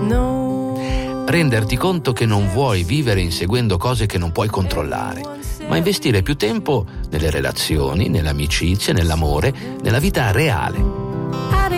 Renderti conto che non vuoi vivere inseguendo cose che non puoi controllare, ma investire più tempo nelle relazioni, nell'amicizia, nell'amore, nella vita reale.